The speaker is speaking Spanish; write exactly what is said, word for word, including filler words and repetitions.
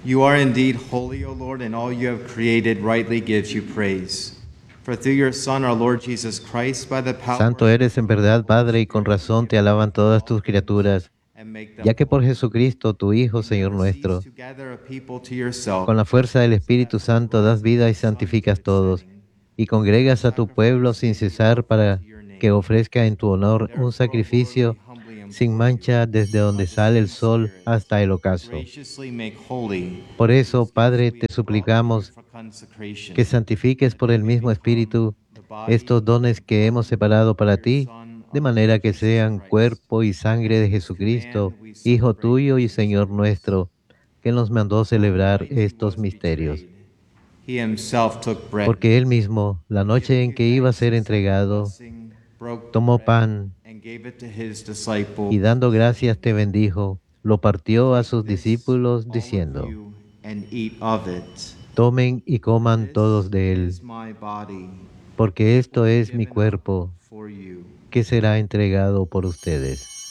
You are indeed holy, O Lord, and all you have created rightly gives you praise. For through your Son, our Lord Jesus Christ, by the power Santo eres en verdad, Padre, y con razón te alaban todas tus criaturas, and make them ya que por holy, Jesucristo, tu Hijo, you Señor never cease nuestro, to gather a people to yourself, con la fuerza del Espíritu Santo das vida y santificas todos, y congregas a tu pueblo sin cesar para que ofrezca en tu honor un sacrificio sin mancha desde donde sale el sol hasta el ocaso. graciously make holy Por eso, those gifts Padre, we te have brought to you suplicamos for consecration, que santifiques that por they el may mismo become Espíritu the body estos dones and que hemos blood separado of para your ti, Son, de our manera Lord que Jesus sean Christ. cuerpo y And sangre at de his command Jesucristo, we Hijo celebrate tuyo y these Señor mysteries. nuestro, que nos mandó celebrar Almighty estos was misterios. betrayed. He himself took bread, Porque Él mismo, la and noche giving en you que iba a thanks, ser he said the entregado, blessing, broke the tomó bread, pan and gave it to his disciples, y dando gracias te saying, bendijo, lo partió a "Take sus this, discípulos all of diciendo, you, and eat of it. tomen y For coman this todos de él, is my body, porque which will esto be es mi given up cuerpo, for you." que será entregado por ustedes.